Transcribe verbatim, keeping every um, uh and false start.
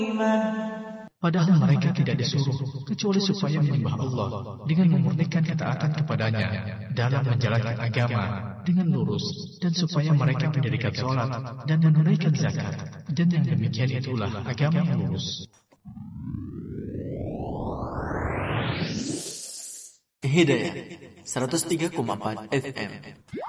Padahal mereka tidak disuruh kecuali supaya menyembah Allah dengan memurnikan ketaatan kepadanya dalam menjalankan agama dengan lurus, dan supaya mereka mendirikan sholat dan menunaikan zakat, dan yang demikian itulah agama yang lurus. Hidayah seratus tiga koma empat F M.